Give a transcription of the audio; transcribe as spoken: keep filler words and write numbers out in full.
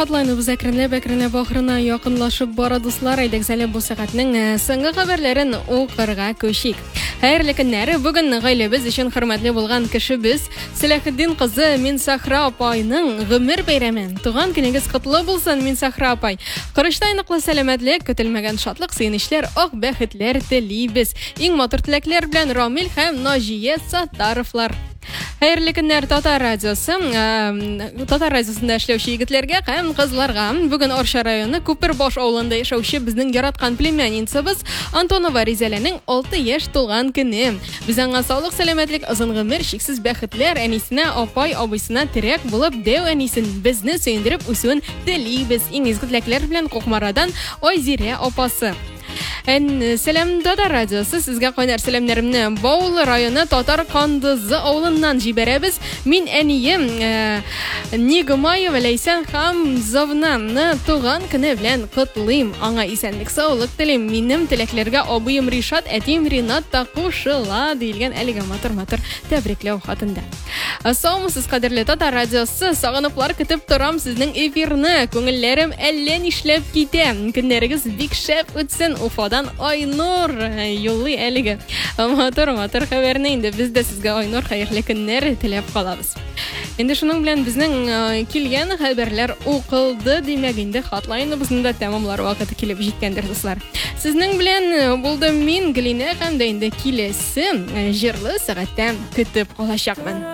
Хатлайныбыз әкренләп-әкренләп ахырына якынлашып бара, дуслар. Әйдәк сәлем бу сәгатьнең соңгы хәбәрләрен укырга күчик. Хәерле көннәр. Бүген гаиләбез өчен хөрмәтле булган кешебез Сәләхетдин кызы Минсахра апайның гомер бәйрәме. Туган көнегез котлы булсын, Минсахра апай. Кырыштай ныклы сәламәтлек, көтелмәгән шатлык, сөенечләр, ак бәхетләр телибез. Иң матур теләкләр белән Рамил һәм Наҗия Саттаровлар. Хәерле көннәр, Татар радиосы. Татар радиосында эшләүче егетләргә һәм кызларга. Бүген Арча районы Күпербаш авылында яшәүче безнең яраткан племянницабыз Антонова Ризаләнең алты яшь тулган көне. Без аңа саулык, сәламәтлек, озын гомер, шиксез бәхетләр, әнисенә, апай, абыйсына терәк булып, дәү әнисен безне сөендереп үсүен телибез. Иң изге теләкләр белән Кукмарадан Айзирә апасы. Эн сәлам Татар радиосы, сезгә кайнар сәламнәремне Баул районы Татар Кандызы авылыннан җибәрәбез. Мин әнием э, Нигмаева Ләйсән Хамзовнаны туган көне белән котлыйм. Аңа исәнлек, саулык телим. Минем теләкләргә абыем Ришат, әтием Ринат та кушыла диелгән әлеге матур-матур тәбрикләү хатында. Саумысыз, кадерле Татар радиосы, сагыныплар көтеп торам сезнең эфирны. Күңелләрем әллә нишләп китә. Көннәрегез бик шәп үтсен. Уфадан Айнур юллый әлеге матур-матур хәбәрне. Инде без дә сезгә, Айнур, хәерле көннәр теләп калабыз. Инде шуның белән безнең килгән хәбәрләр укылды, димәк инде хатлайныбызны да тәмамлар вакыты килеп җиткәндер, дуслар. Сезнең белән булдым мин, Глинә, һәм дә инде киләсе җырлы сәгатьтә көтеп калачакмын.